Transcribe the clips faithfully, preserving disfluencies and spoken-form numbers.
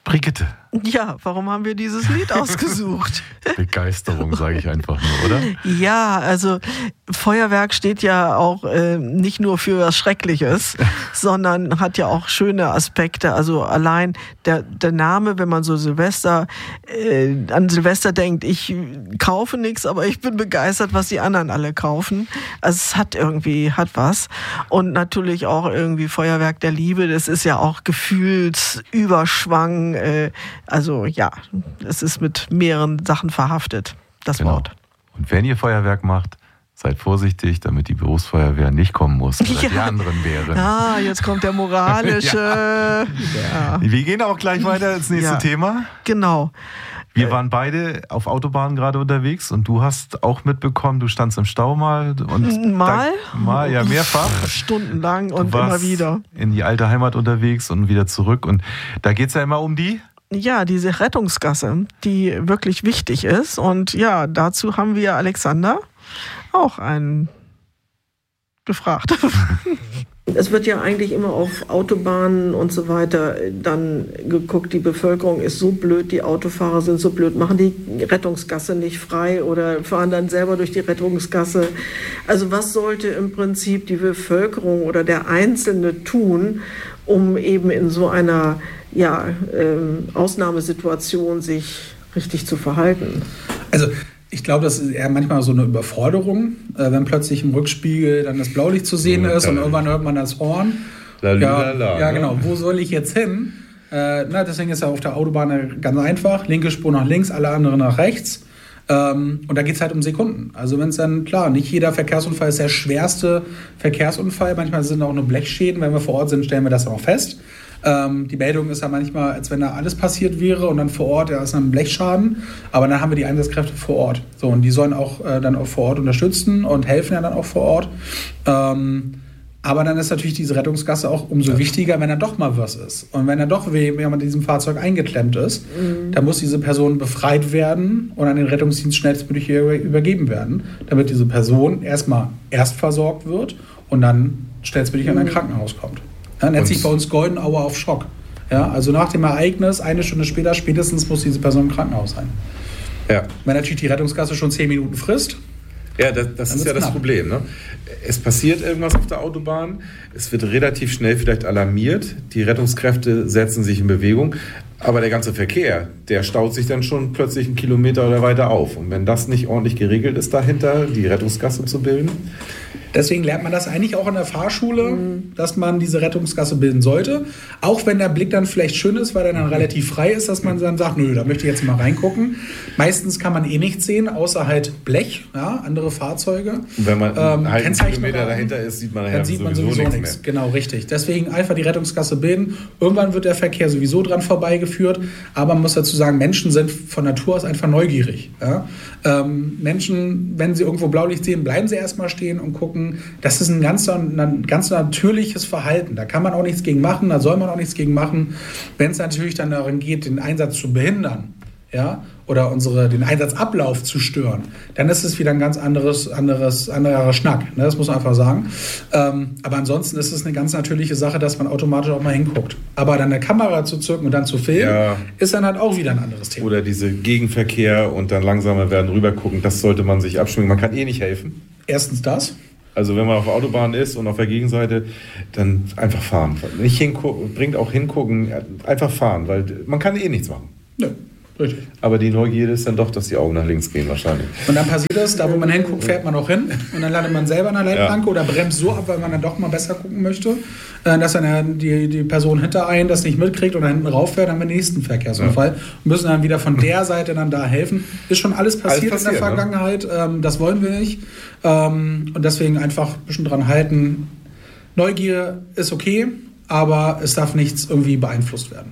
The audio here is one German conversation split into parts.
Brigitte. Ja, warum haben wir dieses Lied ausgesucht? Begeisterung, sage ich einfach nur, oder? Ja, also Feuerwerk steht ja auch äh, nicht nur für was Schreckliches, sondern hat ja auch schöne Aspekte. Also allein der, der Name, wenn man so Silvester äh, an Silvester denkt, ich kaufe nichts, aber ich bin begeistert, was die anderen alle kaufen. Also es hat irgendwie, hat was. Und natürlich auch irgendwie Feuerwerk der Liebe, das ist ja auch Gefühlsüberschwang. Äh, also ja, es ist mit mehreren Sachen verhaftet, das Genau. Wort. Und wenn ihr Feuerwerk macht, seid vorsichtig, damit die Berufsfeuerwehr nicht kommen muss oder Ja. die anderen wären. Ah, jetzt kommt der moralische. ja. Ja. Wir gehen auch gleich weiter ins nächste Ja. Thema. Genau. Wir waren beide auf Autobahnen gerade unterwegs und du hast auch mitbekommen, du standst im Stau mal. Und Mal? Da, mal, ja, mehrfach. Stundenlang Du und warst immer wieder. in die alte Heimat unterwegs und wieder zurück. Und da geht es ja immer um die... Ja, diese Rettungsgasse, die wirklich wichtig ist. Und ja, dazu haben wir Alexander auch einen gefragt. Es wird ja eigentlich immer auf Autobahnen und so weiter dann geguckt, die Bevölkerung ist so blöd, die Autofahrer sind so blöd, machen die Rettungsgasse nicht frei oder fahren dann selber durch die Rettungsgasse. Also was sollte im Prinzip die Bevölkerung oder der Einzelne tun, um eben in so einer ja, ähm, Ausnahmesituation sich richtig zu verhalten? Also ich glaube, das ist eher manchmal so eine Überforderung, äh, wenn plötzlich im Rückspiegel dann das Blaulicht zu sehen ist und irgendwann hört man das Horn. Ja, ja, genau. Wo soll ich jetzt hin? Äh, na, deswegen ist ja auf der Autobahn ganz einfach. Linke Spur nach links, alle anderen nach rechts. Ähm, und da geht es halt um Sekunden. Also wenn es dann, klar, nicht jeder Verkehrsunfall ist der schwerste Verkehrsunfall. Manchmal sind auch nur Blechschäden. Wenn wir vor Ort sind, stellen wir das auch fest. Ähm, die Meldung ist ja manchmal, als wenn da alles passiert wäre und dann vor Ort, ja, ist ein Blechschaden. Aber dann haben wir die Einsatzkräfte vor Ort. So, und die sollen auch äh, dann auch vor Ort unterstützen und helfen ja dann auch vor Ort. Ähm, aber dann ist natürlich diese Rettungsgasse auch umso ja. wichtiger, wenn da doch mal was ist. Und wenn da doch jemand in diesem Fahrzeug eingeklemmt ist, mhm. dann muss diese Person befreit werden und an den Rettungsdienst schnellstmöglich übergeben werden, damit diese Person erstmal erst versorgt wird und dann schnellstmöglich mhm. an ein Krankenhaus kommt. Ja, nennt sich bei uns Golden Hour auf Schock. Ja, also nach dem Ereignis, eine Stunde später, spätestens muss diese Person im Krankenhaus sein. Ja. Wenn natürlich die Rettungsgasse schon zehn Minuten frisst. Ja, das, das ist ja das knapp. Problem. Ne? Es passiert irgendwas auf der Autobahn, es wird relativ schnell vielleicht alarmiert, die Rettungskräfte setzen sich in Bewegung, aber der ganze Verkehr, der staut sich dann schon plötzlich einen Kilometer oder weiter auf. Und wenn das nicht ordentlich geregelt ist dahinter, die Rettungsgasse zu bilden... Deswegen lernt man das eigentlich auch in der Fahrschule, mhm. dass man diese Rettungsgasse bilden sollte. Auch wenn der Blick dann vielleicht schön ist, weil er dann relativ frei ist, dass man dann sagt, nö, da möchte ich jetzt mal reingucken. Meistens kann man eh nichts sehen, außer halt Blech, ja, andere Fahrzeuge. Und wenn man ähm, einen halben Kilometer dahinter ist, sieht man dann sieht man sowieso, sowieso nichts mehr. Genau, richtig. Deswegen einfach die Rettungsgasse bilden. Irgendwann wird der Verkehr sowieso dran vorbeigeführt. Aber man muss dazu sagen, Menschen sind von Natur aus einfach neugierig. Ja? Ähm, Menschen, wenn sie irgendwo Blaulicht sehen, bleiben sie erstmal stehen und gucken. Das ist ein ganz, ein ganz natürliches Verhalten. Da kann man auch nichts gegen machen, da soll man auch nichts gegen machen. Wenn es natürlich dann darin geht, den Einsatz zu behindern, ja, oder unsere, den Einsatzablauf zu stören, dann ist es wieder ein ganz anderes, anderes, anderer Schnack. Ne? Das muss man einfach sagen. Ähm, aber ansonsten ist es eine ganz natürliche Sache, dass man automatisch auch mal hinguckt. Aber dann eine Kamera zu zücken und dann zu filmen, ja. ist dann halt auch wieder ein anderes Thema. Oder diese Gegenverkehr und dann langsamer werden, rübergucken, das sollte man sich abschwingen. Man kann eh nicht helfen. Erstens das. Also wenn man auf der Autobahn ist und auf der Gegenseite, dann einfach fahren. Nicht hingucken, bringt auch hingucken, einfach fahren, weil man kann eh nichts machen. Nö, richtig. Aber die Neugierde ist dann doch, dass die Augen nach links gehen wahrscheinlich. Und dann passiert das, da wo man hinguckt, fährt man auch hin und dann landet man selber an der Leitplanke ja. oder bremst so ab, weil man dann doch mal besser gucken möchte, dass dann die, die Person hinter einen das nicht mitkriegt und dann hinten rauffährt, dann haben wir den nächsten Verkehrsunfall ja. und müssen dann wieder von der Seite dann da helfen. Ist schon alles passiert, alles passiert in der Vergangenheit, ne? Das wollen wir nicht. Und deswegen einfach ein bisschen dran halten. Neugier ist okay, aber es darf nichts irgendwie beeinflusst werden.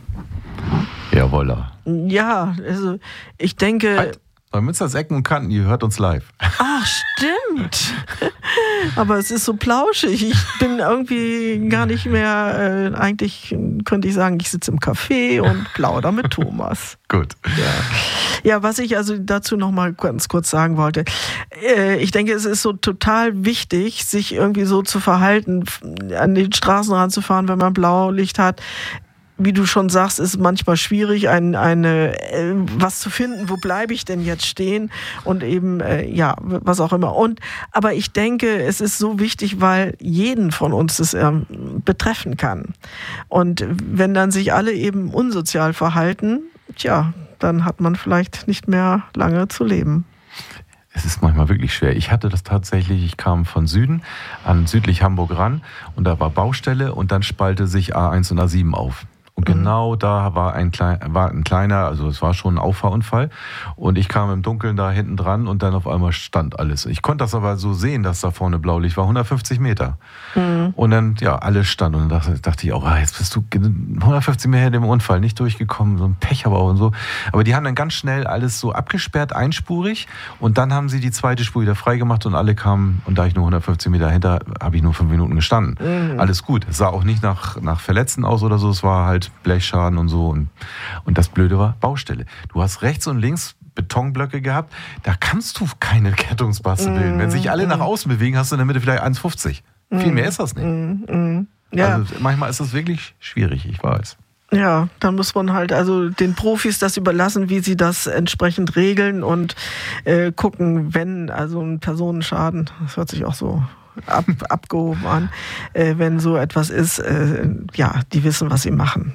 Jawolla. Ja, also ich denke... Halt. Münsters Ecken und Kanten, ihr hört uns live. Ach, stimmt. Aber es ist so plauschig. Ich bin irgendwie gar nicht mehr, äh, eigentlich könnte ich sagen, ich sitze im Café und plauder mit Thomas. Gut. Ja. ja, was ich also dazu noch mal ganz kurz sagen wollte. Äh, ich denke, es ist so total wichtig, sich irgendwie so zu verhalten, an den Straßenrand zu fahren, wenn man Blaulicht hat. wie du schon sagst, ist manchmal schwierig, ein, eine, äh, was zu finden, wo bleibe ich denn jetzt stehen und eben, äh, ja, was auch immer. Und, aber ich denke, es ist so wichtig, weil jeden von uns das ähm, betreffen kann. Und wenn dann sich alle eben unsozial verhalten, tja, dann hat man vielleicht nicht mehr lange zu leben. Es ist manchmal wirklich schwer. Ich hatte das tatsächlich, ich kam von Süden an südlich Hamburg ran und da war Baustelle und dann spalte sich A eins und A sieben auf. Und genau da war ein, klein, war ein kleiner, also es war schon ein Auffahrunfall. Und ich kam im Dunkeln da hinten dran und dann auf einmal stand alles. Ich konnte das aber so sehen, dass da vorne Blaulicht war, hundertfünfzig Meter. Mhm. Und dann, ja, alles stand. Und dann dachte, dachte ich auch, ah, jetzt bist du hundertfünfzig Meter im Unfall, nicht durchgekommen, so ein Pech aber auch und so. Aber die haben dann ganz schnell alles so abgesperrt, einspurig. Und dann haben sie die zweite Spur wieder freigemacht und alle kamen. Und da ich nur hundertfünfzig Meter hinter, habe ich nur fünf Minuten gestanden. Mhm. Alles gut. Es sah auch nicht nach, nach Verletzten aus oder so. Es war halt Blechschaden und so. Und, und das Blöde war Baustelle. Du hast rechts und links Betonblöcke gehabt. Da kannst du keine Rettungsmasse bilden. Mm, Wenn sich alle mm. nach außen bewegen, hast du in der Mitte vielleicht eins Komma fünfzig. Mm, Viel mehr ist das nicht. Mm, ja. Also manchmal ist das wirklich schwierig, ich weiß. Ja, dann muss man halt also den Profis das überlassen, wie sie das entsprechend regeln und äh, gucken, wenn also ein Personenschaden, das hört sich auch so ab, abgehoben an, äh, wenn so etwas ist, äh, ja, die wissen, was sie machen.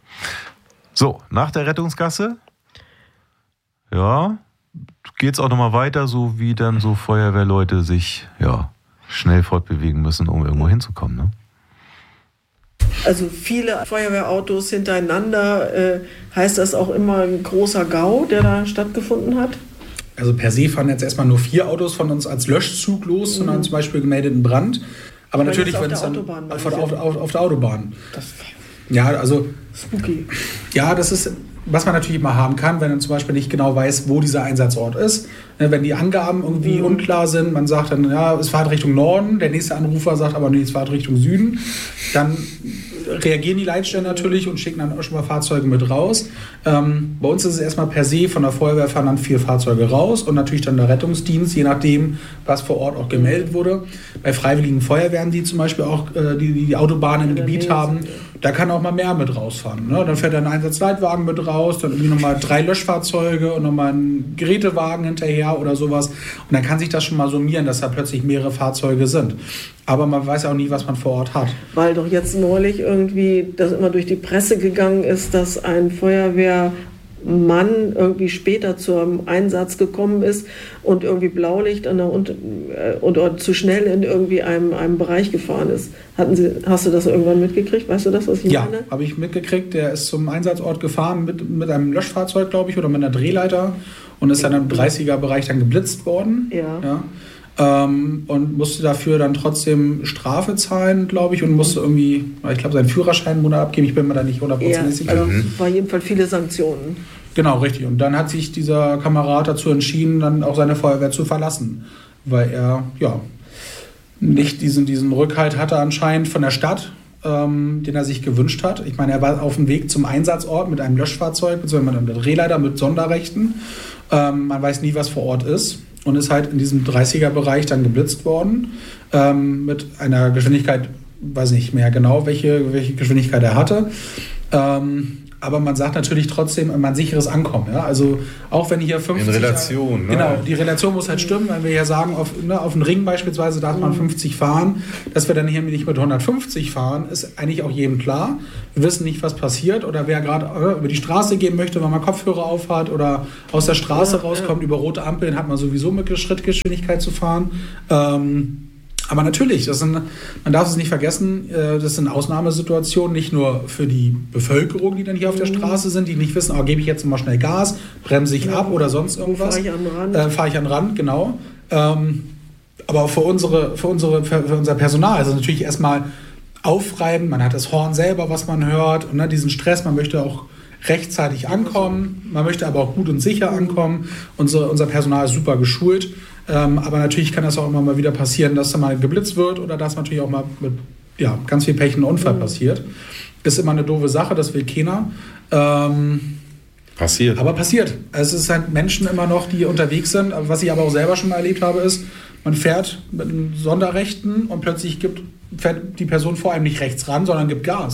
So, nach der Rettungsgasse, ja, geht's auch nochmal weiter, so wie dann so Feuerwehrleute sich, ja, schnell fortbewegen müssen, um irgendwo hinzukommen, ne? Also viele Feuerwehrautos hintereinander, äh, heißt das auch immer ein großer GAU, der da stattgefunden hat? Also per se fahren jetzt erstmal nur vier Autos von uns als Löschzug los, mhm. sondern zum Beispiel gemeldeten Brand. Aber Weil natürlich, wenn es dann auf, auf, auf, auf der Autobahn. Das ja, also spooky. Ja, das ist, was man natürlich immer haben kann, wenn man zum Beispiel nicht genau weiß, wo dieser Einsatzort ist. Wenn die Angaben irgendwie mhm. unklar sind, man sagt dann, ja, es fährt Richtung Norden, der nächste Anrufer sagt aber, nee, es fährt Richtung Süden, dann reagieren die Leitstellen natürlich und schicken dann auch schon mal Fahrzeuge mit raus. Ähm, bei uns ist es erstmal per se von der Feuerwehr fahren dann vier Fahrzeuge raus und natürlich dann der Rettungsdienst, je nachdem, was vor Ort auch gemeldet wurde. Bei freiwilligen Feuerwehren, die zum Beispiel auch äh, die, die Autobahnen im Gebiet haben, da kann auch mal mehr mit rausfahren. Ne? Dann fährt dann ein Einsatzleitwagen mit raus, dann irgendwie nochmal drei Löschfahrzeuge und nochmal ein Gerätewagen hinterher oder sowas. Und dann kann sich das schon mal summieren, dass da plötzlich mehrere Fahrzeuge sind. Aber man weiß auch nie, was man vor Ort hat. Weil doch jetzt neulich irgendwie das immer durch die Presse gegangen ist, dass ein Feuerwehrmann irgendwie später zum Einsatz gekommen ist und irgendwie Blaulicht an der und, äh, und zu schnell in irgendwie einem, einem Bereich gefahren ist. Hatten Sie, hast du das irgendwann mitgekriegt? Weißt du das, was ich ja, meine? Ja, habe ich mitgekriegt. Der ist zum Einsatzort gefahren mit, mit einem Löschfahrzeug, glaube ich, oder mit einer Drehleiter und ist dann im dreißiger-Bereich dann geblitzt worden. Ja. ja. Ähm, und musste dafür dann trotzdem Strafe zahlen, glaube ich, und musste irgendwie, ich glaube, seinen Führerschein einen Monat abgeben. Ich bin mir da nicht hundertprozentig sicher. Also mhm. war jedenfalls viele Sanktionen. Genau, richtig. Und dann hat sich dieser Kamerad dazu entschieden, dann auch seine Feuerwehr zu verlassen, weil er ja nicht diesen, diesen Rückhalt hatte anscheinend von der Stadt, ähm, den er sich gewünscht hat. Ich meine, er war auf dem Weg zum Einsatzort mit einem Löschfahrzeug, beziehungsweise mit einem Drehleiter mit Sonderrechten. Ähm, man weiß nie, was vor Ort ist. Und ist halt in diesem dreißiger-Bereich dann geblitzt worden, ähm, mit einer Geschwindigkeit, weiß nicht mehr genau, welche, welche Geschwindigkeit er hatte. Ähm, aber man sagt natürlich trotzdem immer ein sicheres Ankommen. Ja? Also auch wenn hier fünfzig... In Relation. Ne? Genau, die Relation muss halt stimmen. Wenn wir ja sagen, auf, ne, auf einem Ring beispielsweise darf man fünfzig fahren, dass wir dann hier nicht mit hundertfünfzig fahren, ist eigentlich auch jedem klar. Wir wissen nicht, was passiert oder wer gerade äh, über die Straße gehen möchte, wenn man Kopfhörer auf hat oder aus der Straße ja, rauskommt, ja. Über rote Ampeln hat man sowieso mit Schrittgeschwindigkeit zu fahren. Ähm, Aber natürlich, das sind, man darf es nicht vergessen, das sind Ausnahmesituationen, nicht nur für die Bevölkerung, die dann hier auf der Straße sind, die nicht wissen, oh, gebe ich jetzt mal schnell Gas, bremse ich ab oder sonst irgendwas. Fahre ich an den Rand. Äh, fahre ich an den Rand, genau. Ähm, aber auch für, unsere, für, unsere, für unser Personal, also natürlich erstmal aufreiben, man hat das Horn selber, was man hört, und ne, diesen Stress, man möchte auch rechtzeitig ankommen, man möchte aber auch gut und sicher ankommen. Unser, unser Personal ist super geschult. Ähm, aber natürlich kann das auch immer mal wieder passieren, dass da mal geblitzt wird oder dass natürlich auch mal mit ja, ganz viel Pech ein Unfall mhm. passiert. Ist immer eine doofe Sache, das will keiner. Ähm, passiert. Aber passiert. Es ist halt Menschen immer noch, die unterwegs sind. Was ich aber auch selber schon mal erlebt habe, ist, man fährt mit einem Sonderrechten und plötzlich gibt, fährt die Person vor einem nicht rechts ran, sondern gibt Gas.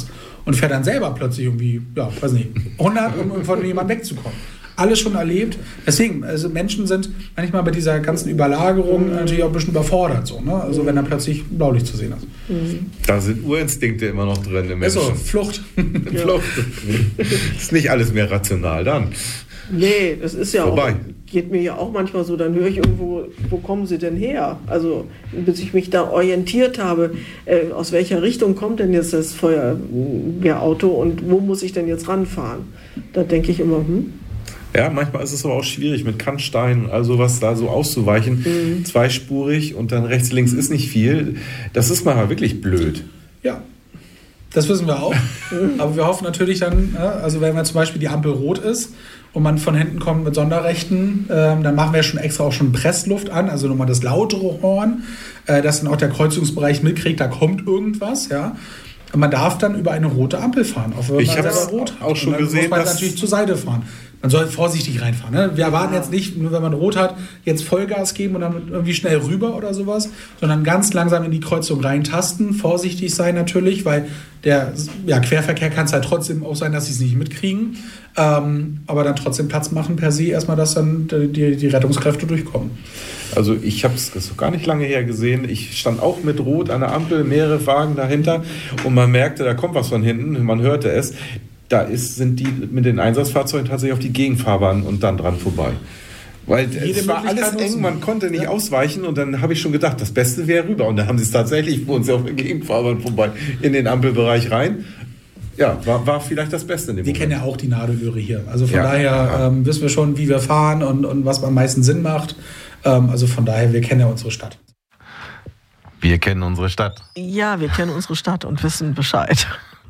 und fährt dann selber plötzlich irgendwie, ja, weiß nicht, hundert, um von jemandem wegzukommen. Alles schon erlebt. Deswegen, also Menschen sind manchmal bei dieser ganzen Überlagerung natürlich auch ein bisschen überfordert. So, ne? Also wenn da plötzlich Blaulicht zu sehen ist. Da sind Urinstinkte immer noch drin im Menschen. Also Flucht. Flucht. Ist nicht alles mehr rational dann. Nee, das ist ja Vorbei. auch, geht mir ja auch manchmal so, dann höre ich irgendwo, wo kommen sie denn her? Also bis ich mich da orientiert habe, äh, aus welcher Richtung kommt denn jetzt das Feuerwehrauto und wo muss ich denn jetzt ranfahren? Da denke ich immer, hm? Ja, manchmal ist es aber auch schwierig mit Kannsteinen und all sowas da so auszuweichen. Mhm. Zweispurig und dann rechts, links ist nicht viel. Das ist manchmal wirklich blöd. Ja, das wissen wir auch. Aber wir hoffen natürlich dann, also wenn man zum Beispiel die Ampel rot ist und man von hinten kommt mit Sonderrechten, ähm, dann machen wir schon extra auch schon Pressluft an, also nochmal das lautere Horn, äh, dass dann auch der Kreuzungsbereich mitkriegt, da kommt irgendwas, ja. Und man darf dann über eine rote Ampel fahren, auch wenn ich man selber rot hat. Auch schon und dann gesehen, muss man dass natürlich zur Seite fahren. Man soll vorsichtig reinfahren. Ne? Wir erwarten jetzt nicht, nur wenn man rot hat, jetzt Vollgas geben und dann irgendwie schnell rüber oder sowas, sondern ganz langsam in die Kreuzung reintasten, vorsichtig sein natürlich, weil der ja, Querverkehr kann es halt trotzdem auch sein, dass sie es nicht mitkriegen, ähm, aber dann trotzdem Platz machen per se erstmal, dass dann die, die Rettungskräfte durchkommen. Also ich habe es gar nicht lange her gesehen. Ich stand auch mit Rot an der Ampel, mehrere Wagen dahinter und man merkte, da kommt was von hinten, man hörte es. Da ist, sind die mit den Einsatzfahrzeugen tatsächlich auf die Gegenfahrbahn und dann dran vorbei. Weil es war alles eng, man konnte nicht ja. ausweichen und dann habe ich schon gedacht, das Beste wäre rüber. Und dann haben sie es tatsächlich, fuhren sie auf der Gegenfahrbahn vorbei, in den Ampelbereich rein. Ja, war, war vielleicht das Beste in dem Wir Moment. kennen ja auch die Nadelöhre hier. Also von ja, daher ja. Ähm, wissen wir schon, wie wir fahren und, und was am meisten Sinn macht. Ähm, also von daher, wir kennen ja unsere Stadt. Wir kennen unsere Stadt. Ja, wir kennen unsere Stadt und wissen Bescheid.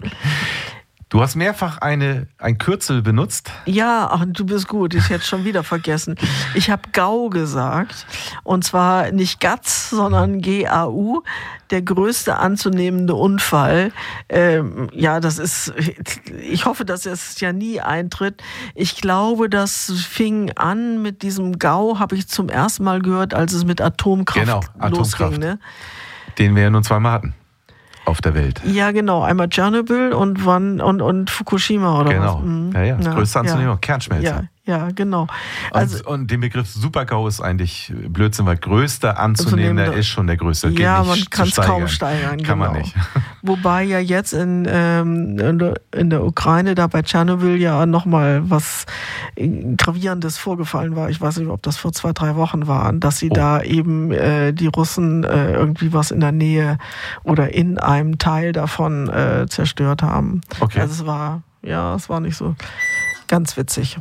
Du hast mehrfach eine, ein Kürzel benutzt. Ja, ach, du bist gut, ich hätte schon wieder vergessen. Ich habe G A U gesagt, und zwar nicht G A Z, sondern G A U, der größte anzunehmende Unfall. Ähm, ja, das ist, ich hoffe, dass es ja nie eintritt. Ich glaube, das fing an mit diesem G A U, habe ich zum ersten Mal gehört, als es mit Atomkraft, genau, Atomkraft losging. Ne? Den wir ja nur zweimal hatten. Auf der Welt. Ja, genau. Einmal Tschernobyl und wann und, und Fukushima oder genau. was. Mhm. Ja, ja, das ja, größte anzunehmende ja. Kernschmelze. Ja, ja, genau. Also, und, und den Begriff Super-G A U ist eigentlich Blödsinn, weil größter anzunehmender ist schon der größte. Geht ja, nicht man kann es kaum steigern. Kann genau. man nicht. Wobei ja jetzt in, ähm, in, der, in der Ukraine, da bei Tschernobyl ja nochmal was Gravierendes vorgefallen war. Ich weiß nicht, ob das vor zwei, drei Wochen war, dass sie oh. da eben äh, die Russen äh, irgendwie was in der Nähe oder in einem Teil davon äh, zerstört haben. Okay. Also es war, ja, es war nicht so ganz witzig.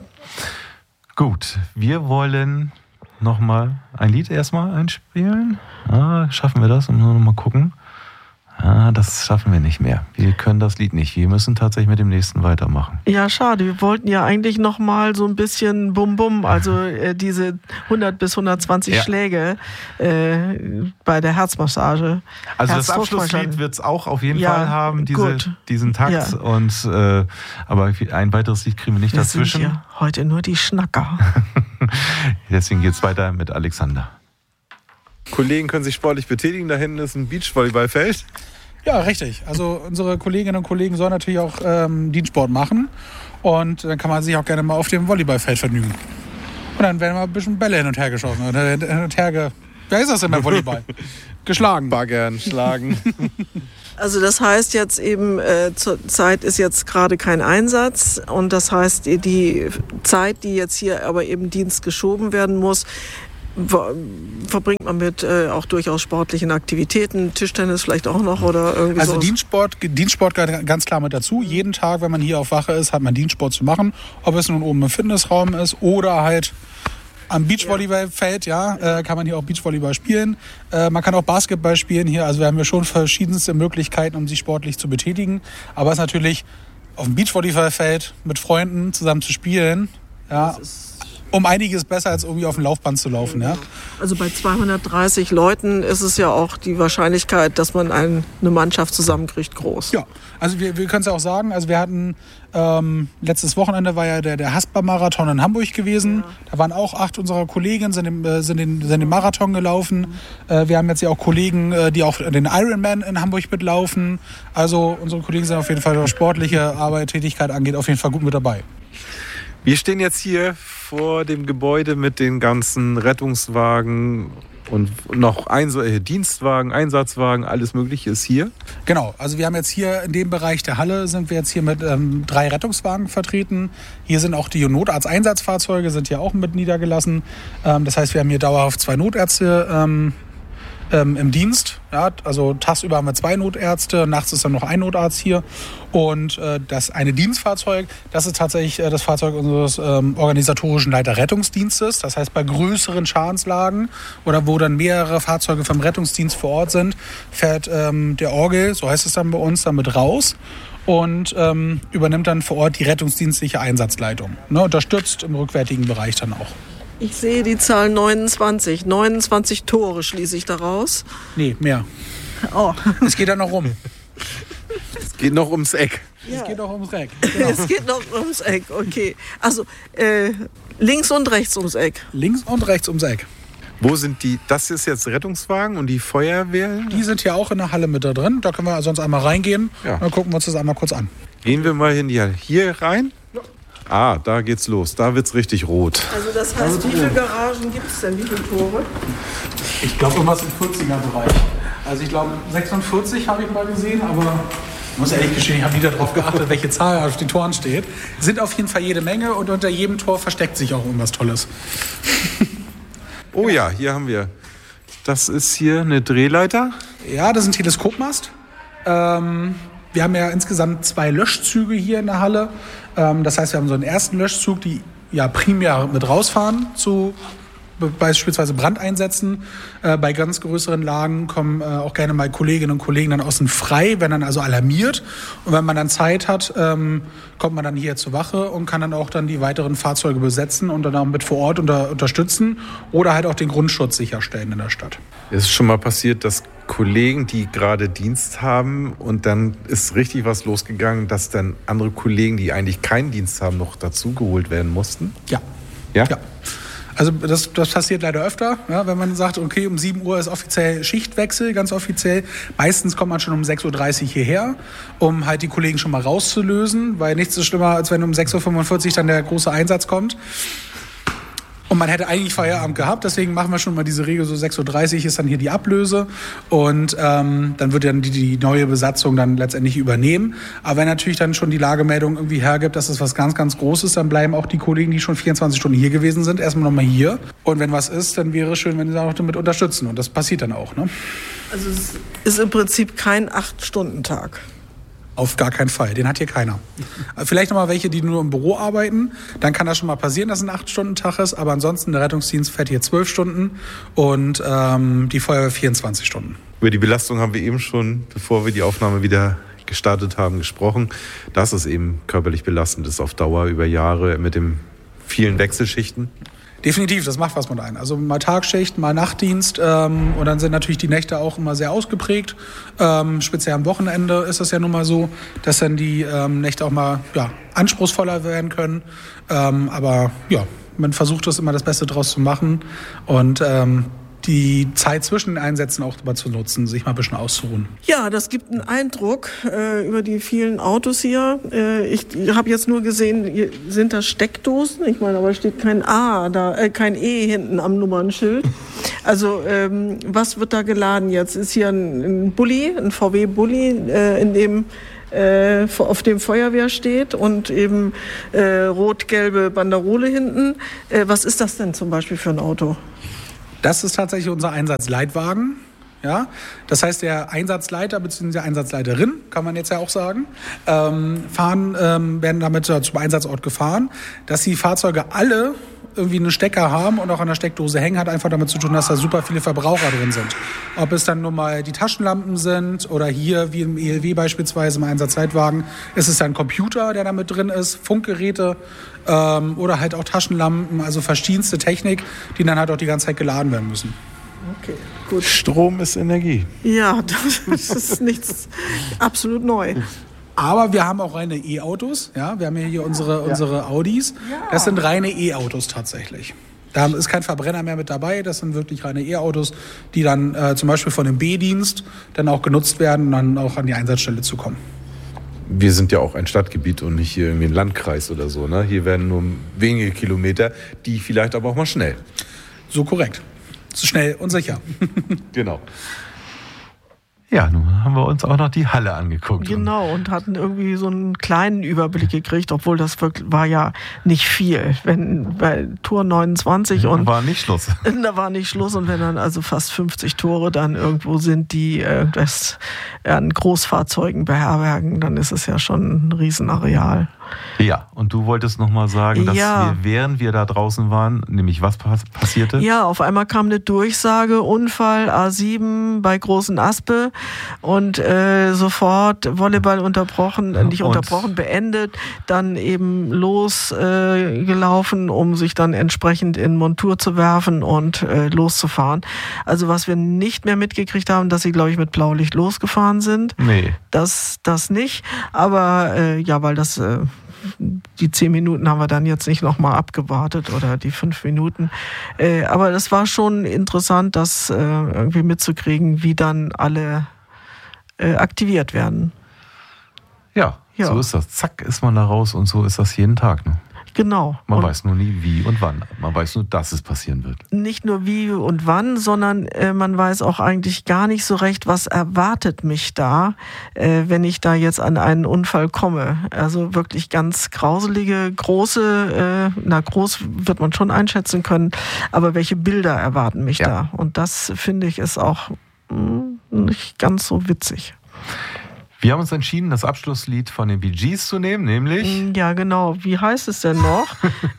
Gut, wir wollen nochmal ein Lied erstmal einspielen. Ah, schaffen wir das? Und nochmal gucken. Ah, das schaffen wir nicht mehr. Wir können das Lied nicht. Wir müssen tatsächlich mit dem nächsten weitermachen. Ja, schade. Wir wollten ja eigentlich noch mal so ein bisschen Bum-Bum, also äh, diese hundert bis hundertzwanzig ja. Schläge äh, bei der Herzmassage. Also das Abschlusslied wird es auch auf jeden ja, Fall haben, diese, diesen Takt. Ja. Und, äh, aber ein weiteres Lied kriegen wir nicht wir dazwischen. Sind ja heute nur die Schnacker. Deswegen geht es weiter mit Alexander. Kollegen können sich sportlich betätigen. Da hinten ist ein Beachvolleyballfeld. Ja, richtig. Also unsere Kolleginnen und Kollegen sollen natürlich auch ähm, Dienstsport machen. Und dann kann man sich auch gerne mal auf dem Volleyballfeld vergnügen. Und dann werden mal ein bisschen Bälle hin und her geschossen. Oder hin und her ge... Wer ist das denn beim Volleyball? Geschlagen. Baggern, schlagen. Also das heißt jetzt eben, äh, zur Zeit ist jetzt gerade kein Einsatz. Und das heißt, die Zeit, die jetzt hier aber eben Dienst geschoben werden muss, verbringt man mit äh, auch durchaus sportlichen Aktivitäten, Tischtennis vielleicht auch noch oder irgendwie Also sowas. Dienstsport, Dienstsport gehört ganz klar mit dazu. Jeden Tag, wenn man hier auf Wache ist, hat man Dienstsport zu machen. Ob es nun oben im Fitnessraum ist oder halt am Beachvolleyballfeld, ja, äh, kann man hier auch Beachvolleyball spielen. Äh, man kann auch Basketball spielen hier. Also wir haben ja schon verschiedenste Möglichkeiten, um sich sportlich zu betätigen. Aber es ist natürlich auf dem Beachvolleyballfeld mit Freunden zusammen zu spielen, ja, um einiges besser als irgendwie auf dem Laufband zu laufen. Ja. Also bei zweihundertdreißig Leuten ist es ja auch die Wahrscheinlichkeit, dass man ein, eine Mannschaft zusammenkriegt, groß. Ja, also wir, wir können es ja auch sagen, also wir hatten ähm, letztes Wochenende war ja der, der Haspa-Marathon in Hamburg gewesen. Ja. Da waren auch acht unserer Kollegen, sind, im, äh, sind, den, sind den Marathon gelaufen. Mhm. Äh, wir haben jetzt ja auch Kollegen, äh, die auch den Ironman in Hamburg mitlaufen. Also unsere Kollegen sind auf jeden Fall, was sportliche Arbeit, Tätigkeit angeht, auf jeden Fall gut mit dabei. Wir stehen jetzt hier vor dem Gebäude mit den ganzen Rettungswagen und noch ein, äh, Dienstwagen, Einsatzwagen, alles Mögliche ist hier. Genau, also wir haben jetzt hier in dem Bereich der Halle sind wir jetzt hier mit ähm, drei Rettungswagen vertreten. Hier sind auch die Notarzteinsatzfahrzeuge, sind hier auch mit niedergelassen. Ähm, das heißt, wir haben hier dauerhaft zwei Notärzte ähm, ähm, im Dienst. Ja, also tagsüber haben wir zwei Notärzte, nachts ist dann noch ein Notarzt hier. Und äh, das eine Dienstfahrzeug, das ist tatsächlich äh, das Fahrzeug unseres ähm, organisatorischen Leiter Rettungsdienstes. Das heißt, bei größeren Schadenslagen oder wo dann mehrere Fahrzeuge vom Rettungsdienst vor Ort sind, fährt ähm, der Orgel, so heißt es dann bei uns, damit raus und ähm, übernimmt dann vor Ort die rettungsdienstliche Einsatzleitung. Ne, unterstützt im rückwärtigen Bereich dann auch. Ich sehe die Zahl neunundzwanzig. neunundzwanzig Tore schließe ich daraus. Nee, mehr. Oh. Es geht dann noch rum. Es geht noch ums Eck. Ja. Es geht noch ums Eck. Genau. Es geht noch ums Eck, okay. Also äh, links und rechts ums Eck. Links und rechts ums Eck. Wo sind die? Das ist jetzt Rettungswagen und die Feuerwehr? Die sind hier auch in der Halle mit da drin. Da können wir sonst einmal reingehen. Ja. Dann gucken wir uns das einmal kurz an. Gehen wir mal hin, ja, hier rein. Ja. Ah, da geht's los. Da wird's richtig rot. Also das heißt, wie viele Garagen gibt es denn? Wie viele Tore? Ich glaube, irgendwas im vierziger-Bereich. Also ich glaube, sechsundvierzig habe ich mal gesehen, aber ich muss ehrlich gestehen, ich habe nie darauf geachtet, welche Zahl auf den Toren steht. Sind auf jeden Fall jede Menge und unter jedem Tor versteckt sich auch irgendwas Tolles. Oh ja, hier haben wir. Das ist hier eine Drehleiter. Ja, das ist ein Teleskopmast. Ähm, wir haben ja insgesamt zwei Löschzüge hier in der Halle. Ähm, das heißt, wir haben so einen ersten Löschzug, die ja primär mit rausfahren zu beispielsweise Brandeinsätzen. Äh, bei ganz größeren Lagen kommen äh, auch gerne mal Kolleginnen und Kollegen dann außen frei, werden dann also alarmiert. Und wenn man dann Zeit hat, ähm, kommt man dann hier zur Wache und kann dann auch dann die weiteren Fahrzeuge besetzen und dann auch mit vor Ort unter, unterstützen oder halt auch den Grundschutz sicherstellen in der Stadt. Es ist schon mal passiert, dass Kollegen, die gerade Dienst haben und dann ist richtig was losgegangen, dass dann andere Kollegen, die eigentlich keinen Dienst haben, noch dazugeholt werden mussten? Ja. Ja? Ja. Also das, das passiert leider öfter, ja, wenn man sagt, okay, um sieben Uhr ist offiziell Schichtwechsel, ganz offiziell. Meistens kommt man schon um sechs Uhr dreißig hierher, um halt die Kollegen schon mal rauszulösen, weil nichts ist schlimmer, als wenn um sechs Uhr fünfundvierzig dann der große Einsatz kommt. Und man hätte eigentlich Feierabend gehabt, deswegen machen wir schon mal diese Regel, so sechs Uhr dreißig ist dann hier die Ablöse und ähm, dann wird dann die, die neue Besatzung dann letztendlich übernehmen. Aber wenn natürlich dann schon die Lagemeldung irgendwie hergibt, dass es was ganz, ganz Großes, dann bleiben auch die Kollegen, die schon vierundzwanzig Stunden hier gewesen sind, erstmal nochmal hier. Und wenn was ist, dann wäre es schön, wenn sie auch damit unterstützen und das passiert dann auch. Ne? Also es ist im Prinzip kein acht-Stunden-Tag. Auf gar keinen Fall, den hat hier keiner. Vielleicht noch mal welche, die nur im Büro arbeiten, dann kann das schon mal passieren, dass es ein acht-Stunden-Tag ist, aber ansonsten der Rettungsdienst fährt hier zwölf Stunden und ähm, die Feuerwehr vierundzwanzig Stunden. Über die Belastung haben wir eben schon, bevor wir die Aufnahme wieder gestartet haben, gesprochen, dass es eben körperlich belastend ist auf Dauer über Jahre mit den vielen Wechselschichten. Definitiv, das macht was mit einem. Also mal Tagschicht, mal Nachtdienst ähm, und dann sind natürlich die Nächte auch immer sehr ausgeprägt. Ähm, speziell am Wochenende ist es ja nun mal so, dass dann die ähm, Nächte auch mal ja, anspruchsvoller werden können. Ähm, aber ja, man versucht das immer das Beste draus zu machen und ähm, die Zeit zwischen den Einsätzen auch mal zu nutzen, sich mal ein bisschen auszuruhen. Ja, das gibt einen Eindruck äh, über die vielen Autos hier. Äh, ich habe jetzt nur gesehen, hier sind das Steckdosen. Ich meine, aber steht kein A, da, äh, kein E hinten am Nummernschild. Also ähm, was wird da geladen jetzt? Ist hier ein, ein Bulli, ein V W-Bulli, äh, in dem äh, auf dem Feuerwehr steht und eben äh, rot-gelbe Banderole hinten. Äh, was ist das denn zum Beispiel für ein Auto? Das ist tatsächlich unser Einsatzleitwagen. Ja? Das heißt, der Einsatzleiter bzw. Einsatzleiterin, kann man jetzt ja auch sagen, ähm, fahren, ähm, werden damit zum Einsatzort gefahren. Dass die Fahrzeuge alle irgendwie einen Stecker haben und auch an der Steckdose hängen, hat einfach damit zu tun, dass da super viele Verbraucher drin sind. Ob es dann nur mal die Taschenlampen sind oder hier, wie im E L W beispielsweise, im Einsatzleitwagen, ist es ein Computer, der damit drin ist, Funkgeräte ähm, oder halt auch Taschenlampen, also verschiedenste Technik, die dann halt auch die ganze Zeit geladen werden müssen. Okay, gut. Strom ist Energie. Ja, das ist nichts absolut neu. Aber wir haben auch reine E-Autos. Ja? Wir haben hier unsere, unsere Audis. Das sind reine E-Autos tatsächlich. Da ist kein Verbrenner mehr mit dabei. Das sind wirklich reine E-Autos, die dann äh, zum Beispiel von dem B-Dienst dann auch genutzt werden, um dann auch an die Einsatzstelle zu kommen. Wir sind ja auch ein Stadtgebiet und nicht hier irgendwie ein Landkreis oder so. Ne? Hier werden nur wenige Kilometer, die vielleicht aber auch mal schnell. So korrekt. So schnell und sicher. Genau. Ja, nun haben wir uns auch noch die Halle angeguckt. Genau, und hatten irgendwie so einen kleinen Überblick gekriegt, obwohl das wirklich war ja nicht viel. Wenn bei Tor neunundzwanzig und... Da war nicht Schluss. Da war nicht Schluss und wenn dann also fast fünfzig Tore dann irgendwo sind, die äh, das an Großfahrzeugen beherbergen, dann ist es ja schon ein Riesenareal. Ja, und du wolltest noch mal sagen, dass ja. wir, während wir da draußen waren, nämlich was passierte? Ja, auf einmal kam eine Durchsage, Unfall A sieben bei Großen Aspe und äh, sofort Volleyball unterbrochen, äh, nicht und unterbrochen, beendet, dann eben losgelaufen, äh, um sich dann entsprechend in Montur zu werfen und äh, loszufahren. Also was wir nicht mehr mitgekriegt haben, dass sie, glaube ich, mit Blaulicht losgefahren sind. Nee. Das, das nicht, aber äh, ja, weil das... Äh, die zehn Minuten haben wir dann jetzt nicht nochmal abgewartet oder die fünf Minuten. Äh, aber das war schon interessant, das äh, irgendwie mitzukriegen, wie dann alle äh, aktiviert werden. Ja, ja, so ist das. Zack, ist man da raus und so ist das jeden Tag. Ne? Genau. Man und weiß nur nie wie und wann. Man weiß nur, dass es passieren wird. Nicht nur wie und wann, sondern äh, man weiß auch eigentlich gar nicht so recht, was erwartet mich da, äh, wenn ich da jetzt an einen Unfall komme. Also wirklich ganz grauselige, große, äh, na groß wird man schon einschätzen können, aber welche Bilder erwarten mich ja. da? Und das, finde ich, ist auch mh, nicht ganz so witzig. Wir haben uns entschieden, das Abschlusslied von den Bee Gees zu nehmen, nämlich... Ja, genau. Wie heißt es denn noch?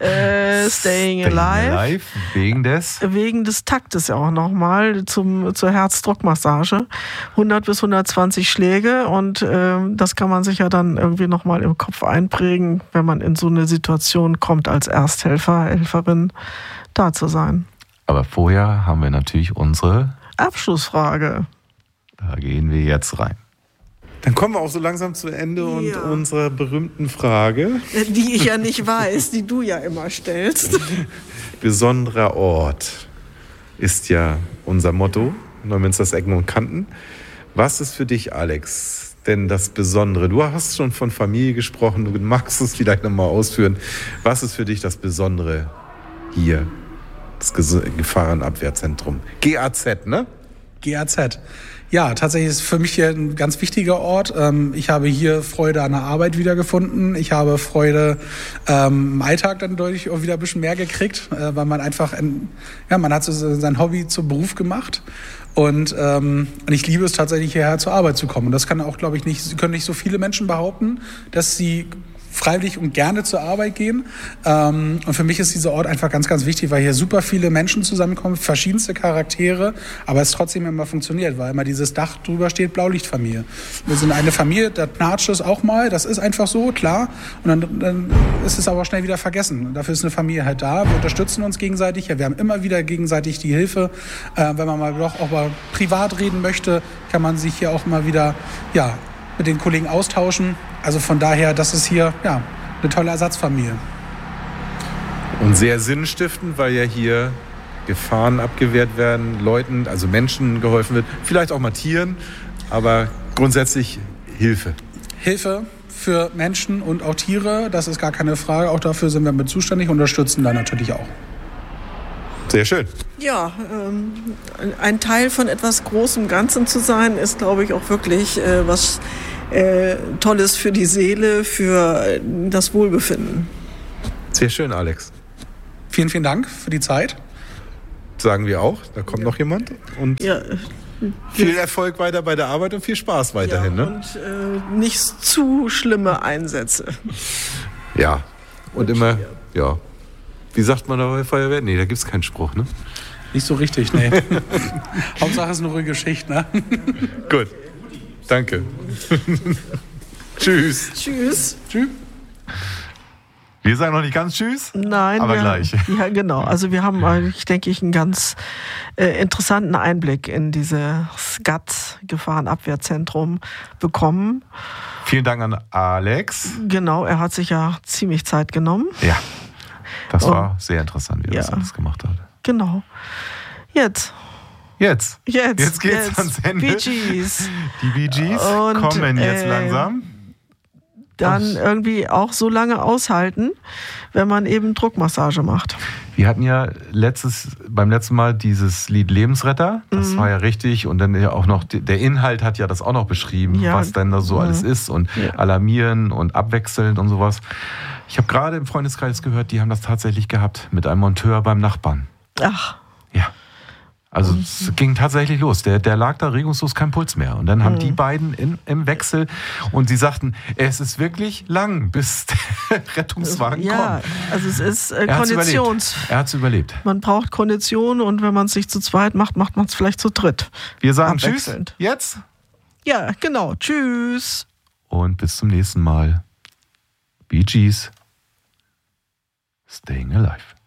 äh, Staying Alive. Staying Alive, wegen des... Wegen des Taktes ja auch nochmal zum, zur Herzdruckmassage. hundert bis hundertzwanzig Schläge und äh, das kann man sich ja dann irgendwie nochmal im Kopf einprägen, wenn man in so eine Situation kommt, als Ersthelfer, Helferin da zu sein. Aber vorher haben wir natürlich unsere... Abschlussfrage. Da gehen wir jetzt rein. Dann kommen wir auch so langsam zu Ende und ja. unserer berühmten Frage. Die ich ja nicht weiß, die du ja immer stellst. Besonderer Ort ist ja unser Motto, Neumünsters Ecken und Kanten. Was ist für dich, Alex, denn das Besondere? Du hast schon von Familie gesprochen, du magst es vielleicht nochmal ausführen. Was ist für dich das Besondere hier, das Gefahrenabwehrzentrum? G A Z, ne? G A Z. Ja, tatsächlich ist für mich hier ein ganz wichtiger Ort. Ich habe hier Freude an der Arbeit wiedergefunden. Ich habe Freude ähm, im Alltag dann deutlich auch wieder ein bisschen mehr gekriegt, äh, weil man einfach, ein, ja, man hat so sein Hobby zum Beruf gemacht. Und, ähm, und ich liebe es tatsächlich, hierher zur Arbeit zu kommen. Und das kann auch, glaube ich, nicht, können nicht so viele Menschen behaupten, dass sie freiwillig und gerne zur Arbeit gehen. Ähm, und für mich ist dieser Ort einfach ganz, ganz wichtig, weil hier super viele Menschen zusammenkommen, verschiedenste Charaktere, aber es trotzdem immer funktioniert, weil immer dieses Dach drüber steht, Blaulichtfamilie. Wir sind eine Familie, da knatscht es auch mal, das ist einfach so, klar. Und dann, dann ist es aber schnell wieder vergessen. Dafür ist eine Familie halt da, wir unterstützen uns gegenseitig, ja, wir haben immer wieder gegenseitig die Hilfe. Äh, wenn man mal doch auch mal privat reden möchte, kann man sich hier auch mal wieder, ja, mit den Kollegen austauschen. Also von daher, das ist hier ja, eine tolle Ersatzfamilie. Und sehr sinnstiftend, weil ja hier Gefahren abgewehrt werden, Leuten, also Menschen geholfen wird, vielleicht auch mal Tieren, aber grundsätzlich Hilfe. Hilfe für Menschen und auch Tiere, das ist gar keine Frage. Auch dafür sind wir mit zuständig und unterstützen da natürlich auch. Sehr schön. Ja, ähm, ein Teil von etwas Großem Ganzen zu sein, ist, glaube ich, auch wirklich äh, was äh, Tolles für die Seele, für das Wohlbefinden. Sehr schön, Alex. Vielen, vielen Dank für die Zeit. Sagen wir auch. Da kommt ja noch jemand. Und ja, Viel Erfolg weiter bei der Arbeit und viel Spaß weiterhin. Ja, ne? Und äh, nicht zu schlimme Einsätze. Ja, und, und immer, ja. Wie sagt man da bei Feuerwehr? Nee, da gibt es keinen Spruch, ne? Nicht so richtig, nee. Hauptsache es ist eine ruhige Geschichte, ne? Gut, danke. Tschüss. Tschüss. Tschüss. Wir sagen noch nicht ganz Tschüss, Nein, aber wir, gleich. Ja, genau. Also wir haben eigentlich, denke ich, einen ganz äh, interessanten Einblick in dieses G A T-Gefahrenabwehrzentrum bekommen. Vielen Dank an Alex. Genau, er hat sich ja ziemlich Zeit genommen. Ja, das Und, war sehr interessant, wie er ja, das alles gemacht hat. Genau. Jetzt. Jetzt. Jetzt. Jetzt geht's jetzt. ans Ende. Bee Gees. Die Bee Gees Und, kommen jetzt äh, langsam. Dann Und irgendwie auch so lange aushalten, wenn man eben Druckmassage macht. Wir hatten ja letztes, beim letzten Mal dieses Lied Lebensretter. Das mhm. war ja richtig. Und dann ja auch noch, der Inhalt hat ja das auch noch beschrieben, ja, was denn da so ja. alles ist. Und ja. alarmieren und abwechselnd und sowas. Ich habe gerade im Freundeskreis gehört, die haben das tatsächlich gehabt mit einem Monteur beim Nachbarn. Ach. Ja. Also mhm. es ging tatsächlich los. Der, der lag da regungslos, kein Puls mehr. Und dann haben mhm. die beiden in, im Wechsel und sie sagten, es ist wirklich lang, bis der Rettungswagen ja, kommt. Ja, also es ist äh, er Konditions... Er hat es überlebt. Man braucht Kondition und wenn man es sich zu zweit macht, macht man es vielleicht zu dritt. Wir sagen Tschüss jetzt. Ja, genau. Tschüss. Und bis zum nächsten Mal. Bee Gees. Staying alive.